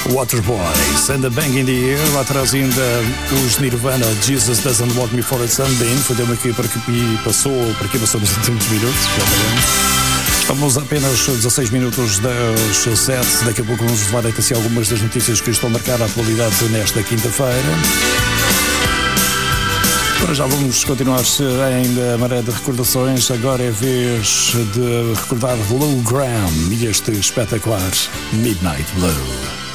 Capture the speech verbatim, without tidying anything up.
Waterboys and the Bang in the Air. Lá atrás ainda os Nirvana, Jesus Doesn't Want Me For A Sunbeam. Foi tema aqui para que passou, para que passou nos últimos minutos. Estamos a apenas dezasseis minutos das sete. Daqui a pouco vamos levar até si algumas das notícias que estão a marcar a atualidade nesta quinta-feira. Para já vamos continuar ainda a maré de recordações. Agora é vez de recordar Lou Gramm e este espetacular Midnight Blue.